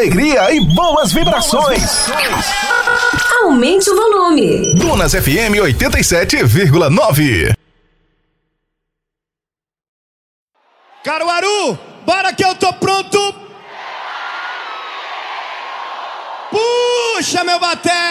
alegria e boas vibrações. Aumente o volume. Dunas FM 87,9. Caruaru, bora que eu tô pronto. Puxa, meu baté.